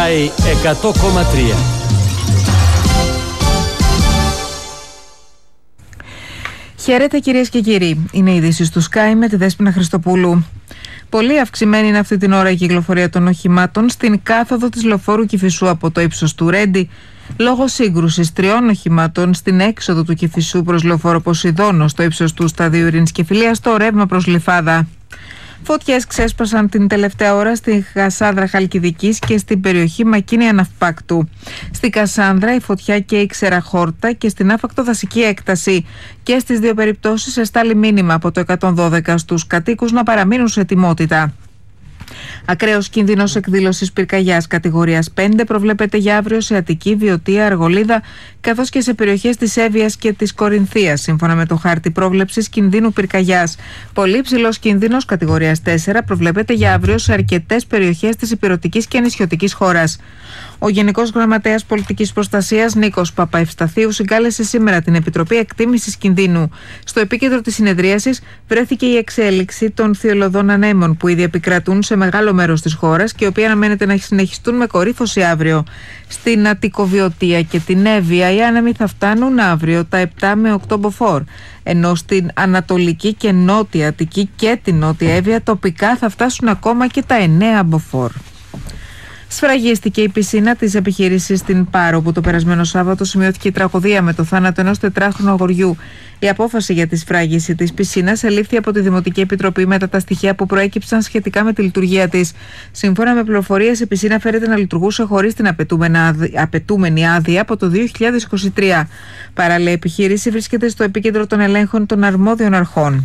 Sky 100,3. Χαίρετε κυρίες και κύριοι. Είναι η είδηση του Sky με τη Δέσποινα Χριστοπούλου. Πολύ αυξημένη είναι αυτή την ώρα η κυκλοφορία των οχημάτων στην κάθοδο της λεωφόρου Κηφισού από το ύψος του Ρέντι, λόγω σύγκρουσης 3 οχημάτων στην έξοδο του Κηφισού προς λεωφόρο Ποσειδώνο στο ύψος του σταδίου Ειρήνης και Φιλίας στο ρεύμα προς Γλυφάδα. Φωτιές ξέσπασαν την τελευταία ώρα στη Κασάνδρα Χαλκιδικής και στην περιοχή Μακίνια Ναυπάκτου. Στη Κασάνδρα η φωτιά καίει ξεραχόρτα και στην άφακτο δασική έκταση. Και στις δύο περιπτώσεις εστάλει μήνυμα από το 112 στους κατοίκους να παραμείνουν σε ετοιμότητα. Ακραίος κίνδυνος εκδήλωσης πυρκαγιάς κατηγορίας 5 προβλέπεται για αύριο σε Αττική, Βιωτία, Αργολίδα, καθώς και σε περιοχές της Εύβοιας και της Κορινθίας, σύμφωνα με το χάρτη πρόβλεψης κινδύνου πυρκαγιάς. Πολύ ψηλός κίνδυνος κατηγορίας 4 προβλέπεται για αύριο σε αρκετές περιοχές της ηπειρωτικής και νησιωτικής χώρας. Ο Γενικός Γραμματέας Πολιτικής Προστασίας Νίκος Παπαευσταθίου συγκάλεσε σήμερα την Επιτροπή Εκτίμησης Κινδύνου. Στο επίκεντρο της συνεδρίασης βρέθηκε η εξέλιξη των θειολωδών ανέμων που ήδη επικρατούν σε μεγάλο μέρος της χώρας και οι οποίοι αναμένεται να συνεχιστούν με κορύφωση αύριο. Στην Αττικοβιωτία και την Εύβοια οι άνεμοι θα φτάνουν αύριο τα 7 με 8 μποφόρ, ενώ στην Ανατολική και Νότια Αττική και την Νότια Εύβοια τοπικά θα φτάσουν ακόμα και τα 9 μποφόρ. Σφραγίστηκε η πισίνα της επιχείρησης στην Πάρο, που το περασμένο Σάββατο σημειώθηκε η τραγωδία με το θάνατο ενός 4χρονου αγοριού. Η απόφαση για τη σφράγιση της πισίνας ελήφθη από τη Δημοτική Επιτροπή μετά τα στοιχεία που προέκυψαν σχετικά με τη λειτουργία της. Σύμφωνα με πληροφορίες, η πισίνα φέρεται να λειτουργούσε χωρίς την απαιτούμενη άδεια από το 2023. Παράλληλα, η επιχείρηση βρίσκεται στο επίκεντρο των ελέγχων των αρμόδιων αρχών.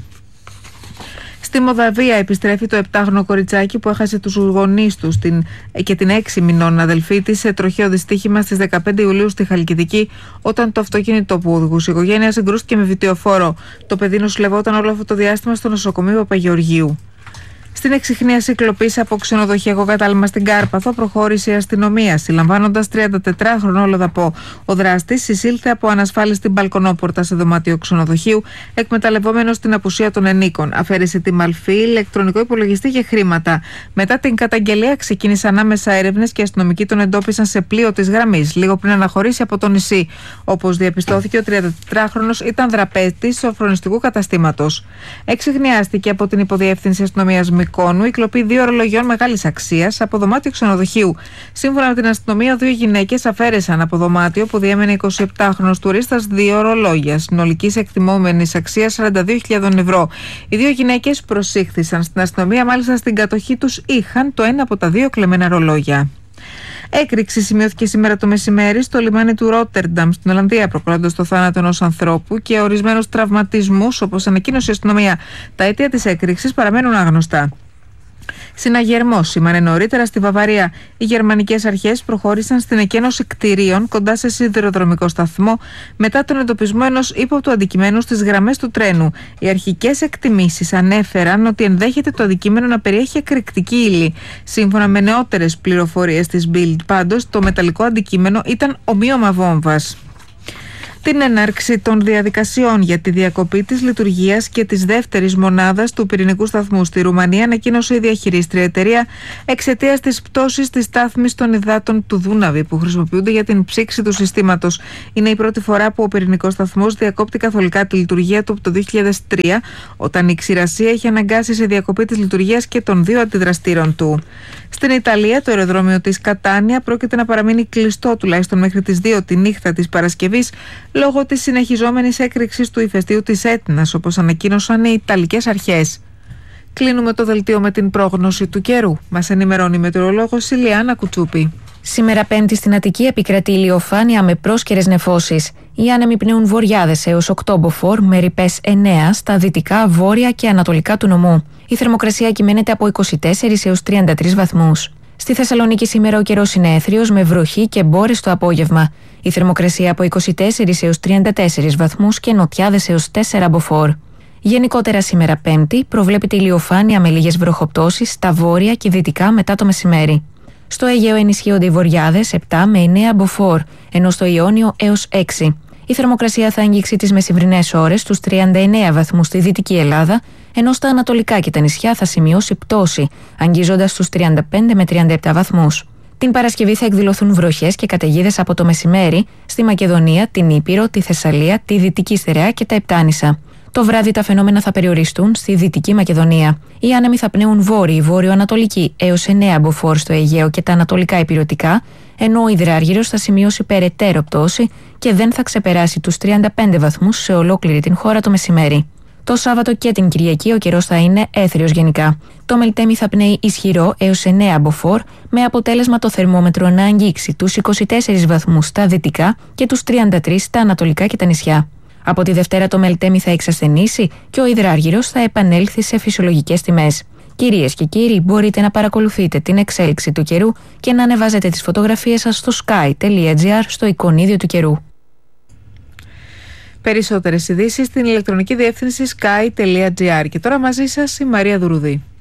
Στη Μολδαβία επιστρέφει το 7χρονο κοριτσάκι που έχασε τους γονείς του και την 6 μηνών αδελφή της σε τροχαίο δυστύχημα στις 15 Ιουλίου στη Χαλκιδική, όταν το αυτοκίνητο που οδηγούσε η οικογένεια συγκρούστηκε με βιτιοφόρο. Το παιδί νοσηλευόταν όλο αυτό το διάστημα στο νοσοκομείο Παπαγεωργίου. Στην εξιχνίαση κλοπής από ξενοδοχειακό κατάλημα στην Κάρπαθο προχώρησε η αστυνομία, συλλαμβάνοντας 34χρονο Ολοδαπό. Ο δράστης εισήλθε από ανασφάλιστη μπαλκονόπορτα σε δωμάτιο ξενοδοχείου, εκμεταλλευόμενος την απουσία των ενίκων. Αφαίρεσε τη μαλφή, ηλεκτρονικό υπολογιστή και χρήματα. Μετά την καταγγελία ξεκίνησαν άμεσα έρευνες και οι αστυνομικοί τον εντόπισαν σε πλοίο της γραμμής, λίγο πριν αναχωρήσει από το νησί. Όπως διαπιστώθηκε, ο 34χρονος ήταν δραπέτης σοφρονιστικού καταστήματος. Εξιχνιάστηκε από την υποδιεύθυνση αστυνομίας Μικόνου η κλοπή 2 ορολογιών μεγάλης αξίας από δωμάτιο ξενοδοχείου. Σύμφωνα με την αστυνομία, 2 γυναίκες αφαίρεσαν από δωμάτιο που διέμενε 27χρονος τουρίστας 2 ορολόγια συνολικής εκτιμόμενης αξίας 42.000 ευρώ. Οι 2 γυναίκες προσήχθησαν στην αστυνομία, μάλιστα στην κατοχή τους είχαν το ένα από τα 2 κλεμμένα ρολόγια. Έκρηξη σημειώθηκε σήμερα το μεσημέρι στο λιμάνι του Ρότερνταμ στην Ολλανδία, προκαλώντας το θάνατο ενός ανθρώπου και ορισμένους τραυματισμούς, όπως ανακοίνωσε η αστυνομία. Τα αίτια της έκρηξης παραμένουν άγνωστα. Συναγερμός σήμανε νωρίτερα στη Βαβαρία. Οι γερμανικές αρχές προχώρησαν στην εκένωση κτηρίων κοντά σε σιδηροδρομικό σταθμό μετά τον εντοπισμό ενός ύποπτου αντικειμένου στις γραμμές του τρένου. Οι αρχικές εκτιμήσεις ανέφεραν ότι ενδέχεται το αντικείμενο να περιέχει εκρηκτική ύλη. Σύμφωνα με νεότερες πληροφορίες της Bild, πάντως, το μεταλλικό αντικείμενο ήταν ομοίωμα βόμβας. Την έναρξη των διαδικασιών για τη διακοπή της λειτουργίας και της δεύτερης μονάδας του πυρηνικού σταθμού στη Ρουμανία ανακοίνωσε η διαχειρίστρια εταιρεία εξαιτίας της πτώσης της στάθμης των υδάτων του Δούναβη που χρησιμοποιούνται για την ψήξη του συστήματος. Είναι η πρώτη φορά που ο πυρηνικός σταθμός διακόπτει καθολικά τη λειτουργία του από το 2003, όταν η ξηρασία είχε αναγκάσει σε διακοπή της λειτουργίας και των 2 αντιδραστήρων του. Στην Ιταλία, το αεροδρόμιο της Κατάνια πρόκειται να παραμείνει κλειστό τουλάχιστον μέχρι τις 2 τη νύχτα της Παρασκευής, λόγω της συνεχιζόμενης έκρηξης του ηφαιστείου της Έτνας, όπως ανακοίνωσαν οι Ιταλικές αρχές. Κλείνουμε το δελτίο με την πρόγνωση του καιρού. Μας ενημερώνει η μετεωρολόγος Ηλιάνα Κουτσούπη. Σήμερα Πέμπτη στην Αττική επικρατεί ηλιοφάνεια με πρόσκαιρες νεφώσεις. Οι άνεμοι πνέουν βορειάδες έως 8 μποφόρ με ρηπές 9 στα δυτικά, βόρεια και ανατολικά του νομού. Η θερμοκρασία κυμαίνεται από 24 έως 33 βαθμούς. Στη Θεσσαλονίκη σήμερα ο καιρός είναι έθριος με βροχή και μπόρες το απόγευμα. Η θερμοκρασία από 24 έως 34 βαθμούς και νοτιάδες έως 4 μποφόρ. Γενικότερα σήμερα Πέμπτη προβλέπεται ηλιοφάνεια με λίγες βροχοπτώσεις στα βόρεια και δυτικά μετά το μεσημέρι. Στο Αιγαίο ενισχύονται οι βορειάδες 7 με 9 μποφόρ, ενώ στο Ιόνιο έως 6. Η θερμοκρασία θα αγγίξει τις μεσημβρινές ώρες στους 39 βαθμούς στη Δυτική Ελλάδα, ενώ στα ανατολικά και τα νησιά θα σημειώσει πτώση, αγγίζοντας στους 35 με 37 βαθμούς. Την Παρασκευή θα εκδηλωθούν βροχές και καταιγίδες από το μεσημέρι στη Μακεδονία, την Ήπειρο, τη Θεσσαλία, τη Δυτική Στερεά και τα Επτάνησα. Το βράδυ τα φαινόμενα θα περιοριστούν στη Δυτική Μακεδονία. Οι άνεμοι θα πνέουν βόρειοι, βόρειο-ανατολική έως 9 μποφόρ στο Αιγαίο και τα ανατολικά ηπειρωτικά, ενώ ο υδράργυρος θα σημειώσει περαιτέρω πτώση και δεν θα ξεπεράσει τους 35 βαθμούς σε ολόκληρη την χώρα το μεσημέρι. Το Σάββατο και την Κυριακή ο καιρός θα είναι έθριος γενικά. Το Μελτέμι θα πνέει ισχυρό έως 9 μποφόρ, με αποτέλεσμα το θερμόμετρο να αγγίξει τους 24 βαθμούς στα δυτικά και τους 33 στα ανατολικά και τα νησιά. Από τη Δευτέρα το Μελτέμι θα εξασθενήσει και ο υδράργυρος θα επανέλθει σε φυσιολογικές τιμές. Κυρίες και κύριοι, μπορείτε να παρακολουθείτε την εξέλιξη του καιρού και να ανεβάζετε τις φωτογραφίες σας στο sky.gr στο εικονίδιο του καιρού. Περισσότερες ειδήσεις στην ηλεκτρονική διεύθυνση sky.gr. Και τώρα μαζί σας η Μαρία Δουρουδή.